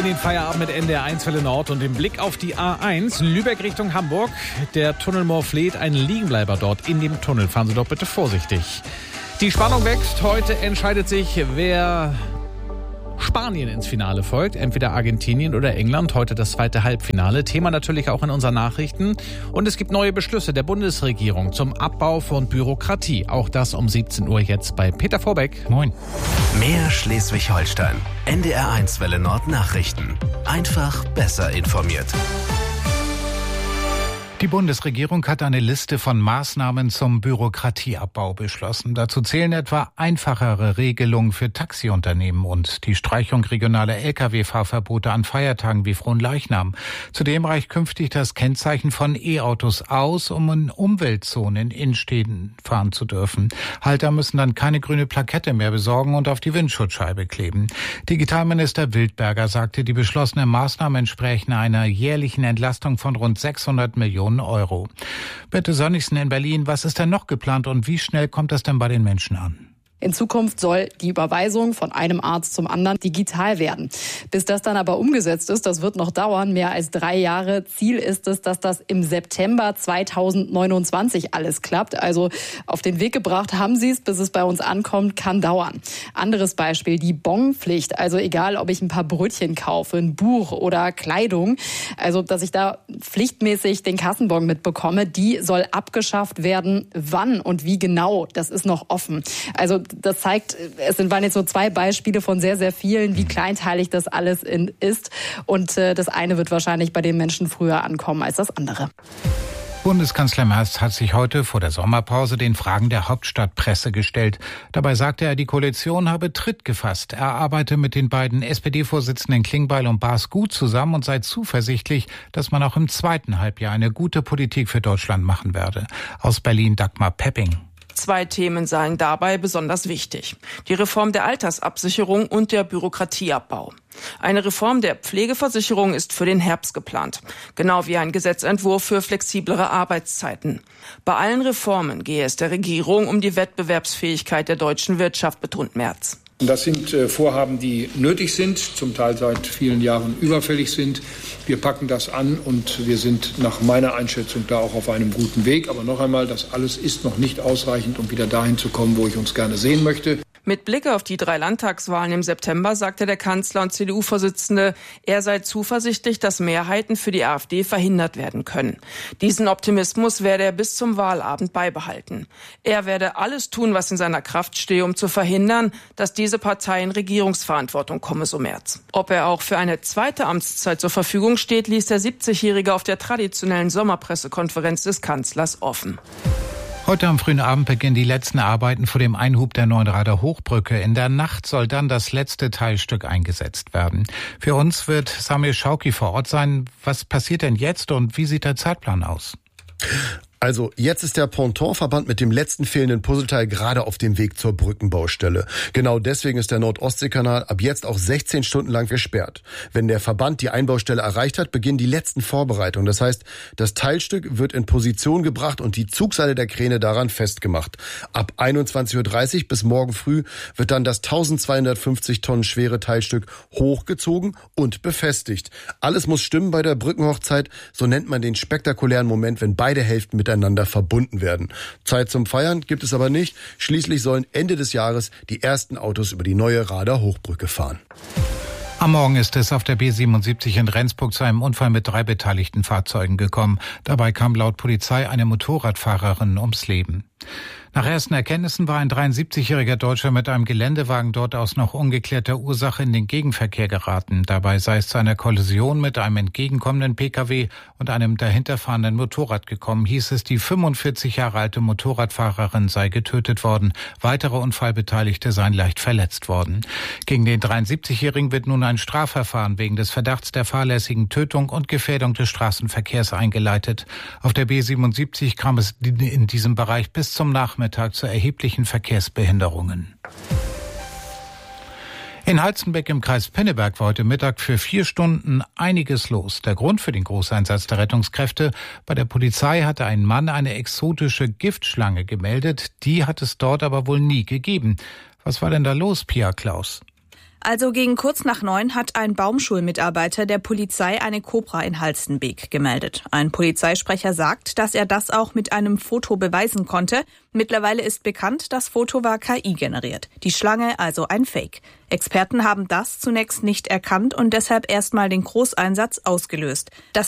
den Feierabend mit NDR1 Welle Nord und dem Blick auf die A1 Lübeck Richtung Hamburg. Der Tunnel Moorfleet, ein Liegenbleiber dort in dem Tunnel. Fahren Sie doch bitte vorsichtig. Die Spannung wächst. Heute entscheidet sich, wer Spanien ins Finale folgt. Entweder Argentinien oder England. Heute das zweite Halbfinale. Thema natürlich auch in unseren Nachrichten. Und es gibt neue Beschlüsse der Bundesregierung zum Abbau von Bürokratie. Auch das um 17 Uhr jetzt bei Peter Vorbeck. Moin. Mehr Schleswig-Holstein. NDR1 Welle Nord Nachrichten. Einfach besser informiert. Die Bundesregierung hat eine Liste von Maßnahmen zum Bürokratieabbau beschlossen. Dazu zählen etwa einfachere Regelungen für Taxiunternehmen und die Streichung regionaler Lkw-Fahrverbote an Feiertagen wie Fronleichnam. Zudem reicht künftig das Kennzeichen von E-Autos aus, um in Umweltzonen in Innenstädten fahren zu dürfen. Halter müssen dann keine grüne Plakette mehr besorgen und auf die Windschutzscheibe kleben. Digitalminister Wildberger sagte, die beschlossenen Maßnahmen entsprechen einer jährlichen Entlastung von rund 600 Millionen Euro. Birte Sönnigsen in Berlin, was ist denn noch geplant und wie schnell kommt das denn bei den Menschen an? In Zukunft soll die Überweisung von einem Arzt zum anderen digital werden. Bis das dann aber umgesetzt ist, das wird noch dauern, mehr als 3 Jahre. Ziel ist es, dass das im September 2029 alles klappt. Also auf den Weg gebracht haben sie es, bis es bei uns ankommt, kann dauern. Anderes Beispiel, die Bonpflicht. Also egal, ob ich ein paar Brötchen kaufe, ein Buch oder Kleidung, also dass ich da pflichtmäßig den Kassenbon mitbekomme, die soll abgeschafft werden. Wann und wie genau, das ist noch offen. Also das zeigt, waren jetzt nur 2 Beispiele von sehr, sehr vielen, wie kleinteilig das alles ist. Und das eine wird wahrscheinlich bei den Menschen früher ankommen als das andere. Bundeskanzler Merz hat sich heute vor der Sommerpause den Fragen der Hauptstadtpresse gestellt. Dabei sagte er, die Koalition habe Tritt gefasst. Er arbeite mit den beiden SPD-Vorsitzenden Klingbeil und Baas gut zusammen und sei zuversichtlich, dass man auch im zweiten Halbjahr eine gute Politik für Deutschland machen werde. Aus Berlin Dagmar Pepping. 2 Themen seien dabei besonders wichtig. Die Reform der Altersabsicherung und der Bürokratieabbau. Eine Reform der Pflegeversicherung ist für den Herbst geplant. Genau wie ein Gesetzentwurf für flexiblere Arbeitszeiten. Bei allen Reformen gehe es der Regierung um die Wettbewerbsfähigkeit der deutschen Wirtschaft, betont Merz. Das sind Vorhaben, die nötig sind, zum Teil seit vielen Jahren überfällig sind. Wir packen das an und wir sind nach meiner Einschätzung da auch auf einem guten Weg. Aber noch einmal, das alles ist noch nicht ausreichend, um wieder dahin zu kommen, wo ich uns gerne sehen möchte. Mit Blick auf die 3 Landtagswahlen im September sagte der Kanzler und CDU-Vorsitzende, er sei zuversichtlich, dass Mehrheiten für die AfD verhindert werden können. Diesen Optimismus werde er bis zum Wahlabend beibehalten. Er werde alles tun, was in seiner Kraft stehe, um zu verhindern, dass diese Partei in Regierungsverantwortung komme, so Merz. Ob er auch für eine zweite Amtszeit zur Verfügung steht, ließ der 70-Jährige auf der traditionellen Sommerpressekonferenz des Kanzlers offen. Heute am frühen Abend beginnen die letzten Arbeiten vor dem Einhub der Neuenrader Hochbrücke. In der Nacht soll dann das letzte Teilstück eingesetzt werden. Für uns wird Samuel Schauki vor Ort sein. Was passiert denn jetzt und wie sieht der Zeitplan aus? Also jetzt ist der Pontonverband mit dem letzten fehlenden Puzzleteil gerade auf dem Weg zur Brückenbaustelle. Genau deswegen ist der Nord-Ostsee-Kanal ab jetzt auch 16 Stunden lang gesperrt. Wenn der Verband die Einbaustelle erreicht hat, beginnen die letzten Vorbereitungen. Das heißt, das Teilstück wird in Position gebracht und die Zugseile der Kräne daran festgemacht. Ab 21.30 Uhr bis morgen früh wird dann das 1250 Tonnen schwere Teilstück hochgezogen und befestigt. Alles muss stimmen bei der Brückenhochzeit, so nennt man den spektakulären Moment, wenn beide Hälften miteinander verbunden werden. Zeit zum Feiern gibt es aber nicht. Schließlich sollen Ende des Jahres die ersten Autos über die neue Rader Hochbrücke fahren. Am Morgen ist es auf der B77 in Rendsburg zu einem Unfall mit 3 beteiligten Fahrzeugen gekommen. Dabei kam laut Polizei eine Motorradfahrerin ums Leben. Nach ersten Erkenntnissen war ein 73-jähriger Deutscher mit einem Geländewagen dort aus noch ungeklärter Ursache in den Gegenverkehr geraten. Dabei sei es zu einer Kollision mit einem entgegenkommenden Pkw und einem dahinterfahrenden Motorrad gekommen, hieß es, die 45 Jahre alte Motorradfahrerin sei getötet worden. Weitere Unfallbeteiligte seien leicht verletzt worden. Gegen den 73-Jährigen wird nun ein Strafverfahren wegen des Verdachts der fahrlässigen Tötung und Gefährdung des Straßenverkehrs eingeleitet. Auf der B77 kam es in diesem Bereich bis zum Nachmittag zu erheblichen Verkehrsbehinderungen. In Halstenbeck im Kreis Pinneberg war heute Mittag für 4 Stunden einiges los. Der Grund für den Großeinsatz der Rettungskräfte: bei der Polizei hatte ein Mann eine exotische Giftschlange gemeldet. Die hat es dort aber wohl nie gegeben. Was war denn da los, Pia Klaus? Also gegen kurz nach 9 hat ein Baumschulmitarbeiter der Polizei eine Kobra in Halstenbek gemeldet. Ein Polizeisprecher sagt, dass er das auch mit einem Foto beweisen konnte. Mittlerweile ist bekannt, das Foto war KI generiert. Die Schlange also ein Fake. Experten haben das zunächst nicht erkannt und deshalb erstmal den Großeinsatz ausgelöst. Das